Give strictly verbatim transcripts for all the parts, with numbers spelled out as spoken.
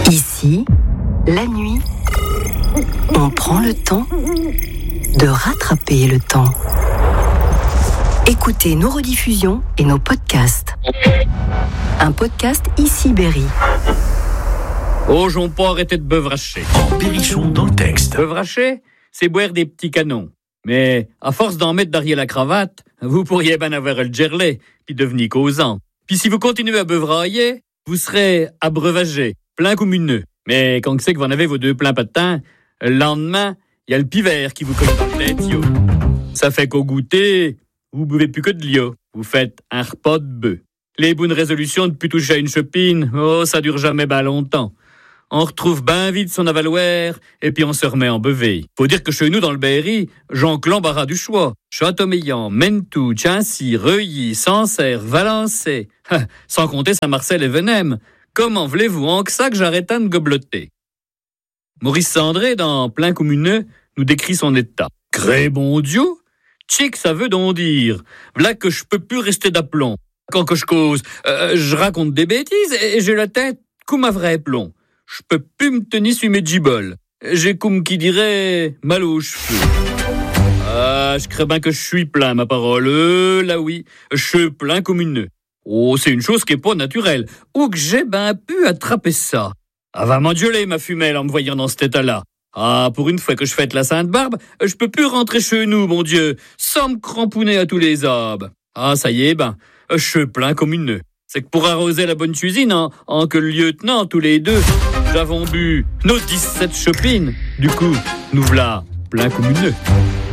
Ici, la nuit, on prend le temps de rattraper le temps. Écoutez nos rediffusions et nos podcasts. Un podcast Ici Berry. Oh, j'en pas arrêter de beuvracher. En Berrichon dans le texte. Beuvracher, c'est boire des petits canons. Mais à force d'en mettre derrière la cravate, vous pourriez ben avoir le gerlet, puis devenir causant. Puis si vous continuez à beuvrailler, vous serez abreuvagé, plein comme une nœud. Mais quand c'est que vous en avez vos deux pleins patins, le lendemain, il y a le pivert qui vous colle dans le tête, yo. Ça fait qu'au goûter, vous buvez plus que de l'eau. Vous faites un repas de bœuf. Les bonnes résolutions de plus toucher à une chopine, oh, ça dure jamais ben longtemps. On retrouve ben vite son avaloir, et puis on se remet en beuvée. Faut dire que chez nous, dans le Berry, j'en l'embarras du choix. Châteaumeillan, Mentou, Chancy, Reuilly, Sancerre, Valençay, sans compter Saint-Marcel et Venem. Comment voulez-vous en que ça que j'arrête de gobeloter? Maurice Sandré, dans Plein Communeux, nous décrit son état. Gré bon Dieu, tchic ça veut donc dire. V'là que je peux plus rester d'aplomb. Quand que je cause, euh, je raconte des bêtises et j'ai la tête comme un vrai plomb. Je peux plus me tenir sur mes giboles. J'ai comme qui dirait mal aux cheveux. Ah, je crains bien que je suis plein, ma parole. Euh, là oui, je suis plein comme une nœud. Oh, c'est une chose qui est pas naturelle. Ou que j'ai ben pu attraper ça. Ah, va m'engueuler, ma fumelle, en me voyant dans cet état-là. Ah, pour une fois que je fête la Sainte-Barbe, je peux plus rentrer chez nous, mon Dieu, sans me cramponner à tous les arbres. Ah, ça y est, ben, je suis plein comme une nœud. C'est que pour arroser la bonne cuisine, en, en que le lieutenant, tous les deux, j'avons bu nos dix-sept chopines. Du coup, nous voilà plein comme une nœud.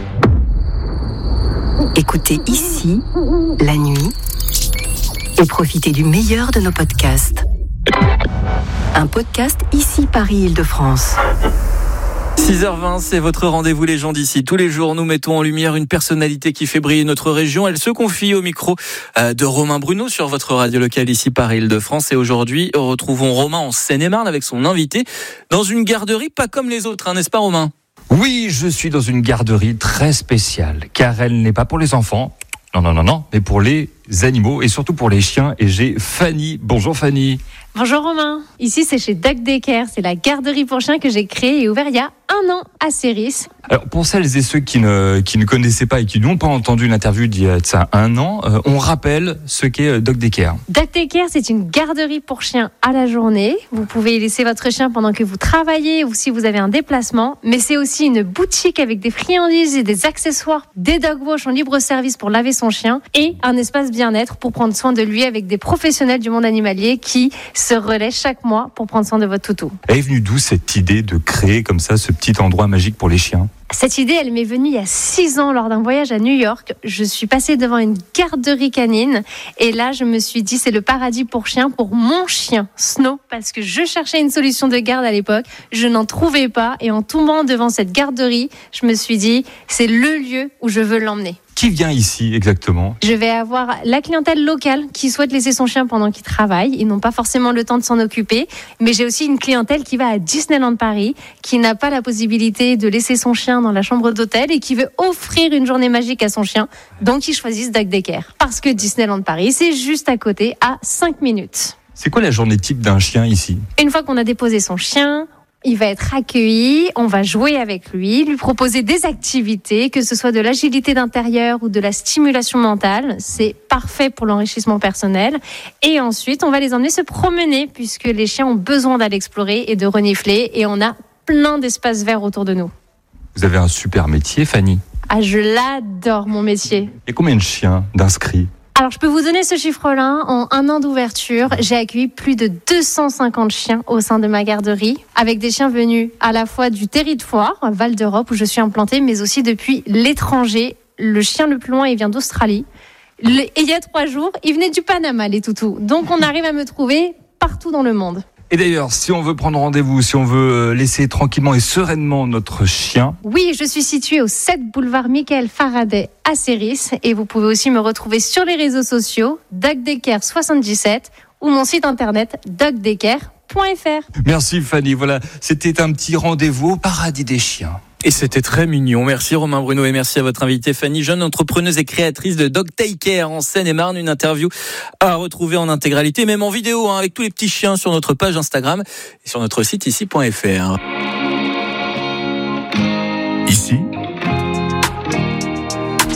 Écoutez Ici, la nuit, et profitez du meilleur de nos podcasts. Un podcast Ici Paris-Île-de-France. six heures vingt, c'est votre rendez-vous les gens d'ici. Tous les jours, nous mettons en lumière une personnalité qui fait briller notre région. Elle se confie au micro de Romain Bruno sur votre radio locale ici Paris-Île-de-France. Et aujourd'hui, retrouvons Romain en Seine-et-Marne avec son invité dans une garderie pas comme les autres, hein, n'est-ce pas Romain ? Oui, je suis dans une garderie très spéciale, car elle n'est pas pour les enfants, non, non, non, non, mais pour les animaux et surtout pour les chiens. Et j'ai Fanny. Bonjour Fanny. Bonjour Romain, ici c'est chez Doc Decker, c'est la garderie pour chiens que j'ai créée et ouverte il y a un an à Céris. Alors pour celles et ceux qui ne, qui ne connaissaient pas et qui n'ont pas entendu l'interview d'il y a de ça un an, euh, on rappelle ce qu'est Doc Decker. Doc Decker, c'est une garderie pour chiens à la journée. Vous pouvez y laisser votre chien pendant que vous travaillez ou si vous avez un déplacement, mais c'est aussi une boutique avec des friandises et des accessoires, des dog wash en libre service pour laver son chien et un espace bien-être pour prendre soin de lui avec des professionnels du monde animalier qui se relaient chaque mois pour prendre soin de votre toutou. Elle est venue d'où cette idée de créer comme ça ce petit endroit magique pour les chiens ? Cette idée, elle m'est venue il y a six ans lors d'un voyage à New York. Je suis passée devant une garderie canine et là, je me suis dit, c'est le paradis pour chiens, pour mon chien, Snow, parce que je cherchais une solution de garde à l'époque. Je n'en trouvais pas et en tombant devant cette garderie, je me suis dit, c'est le lieu où je veux l'emmener. Qui vient ici exactement ? Je vais avoir la clientèle locale qui souhaite laisser son chien pendant qu'il travaille. Ils n'ont pas forcément le temps de s'en occuper. Mais j'ai aussi une clientèle qui va à Disneyland Paris, qui n'a pas la possibilité de laisser son chien dans la chambre d'hôtel et qui veut offrir une journée magique à son chien. Donc ils choisissent Doc Decker. Parce que Disneyland Paris, c'est juste à côté, à cinq minutes. C'est quoi la journée type d'un chien ici ? Une fois qu'on a déposé son chien, il va être accueilli, on va jouer avec lui, lui proposer des activités, que ce soit de l'agilité d'intérieur ou de la stimulation mentale. C'est parfait pour l'enrichissement personnel. Et ensuite, on va les emmener se promener puisque les chiens ont besoin d'aller explorer et de renifler. Et on a plein d'espaces verts autour de nous. Vous avez un super métier, Fanny. Ah, je l'adore, mon métier. Il y a combien de chiens d'inscrits ? Alors, je peux vous donner ce chiffre-là. En un an d'ouverture, j'ai accueilli plus de deux cent cinquante chiens au sein de ma garderie, avec des chiens venus à la fois du territoire, Val d'Europe, où je suis implantée, mais aussi depuis l'étranger. Le chien le plus loin, il vient d'Australie. Le... Et il y a trois jours, il venait du Panama, les toutous. Donc, on arrive à me trouver partout dans le monde. Et d'ailleurs, si on veut prendre rendez-vous, si on veut laisser tranquillement et sereinement notre chien... Oui, je suis située au sept boulevard Michael Faraday à Céris. Et vous pouvez aussi me retrouver sur les réseaux sociaux, Doc Decker soixante-dix-sept, ou mon site internet doc decker point f r. Merci Fanny, voilà, c'était un petit rendez-vous au paradis des chiens. Et c'était très mignon. Merci Romain Bruno et merci à votre invitée Fanny, jeune entrepreneuse et créatrice de Dog Take Care en Seine-et-Marne. Une interview à retrouver en intégralité, même en vidéo, hein, avec tous les petits chiens sur notre page Instagram et sur notre site ici point f r.